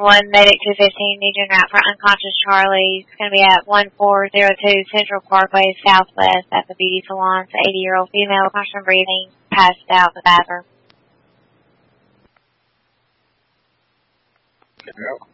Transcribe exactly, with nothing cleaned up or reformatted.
one, Medic two fifteen, need you en route for unconscious Charlie. It's going to be at one four zero two Central Parkway Southwest at the beauty salon. It's an eighty-year-old female, constant breathing, passed out in the bathroom. Yep.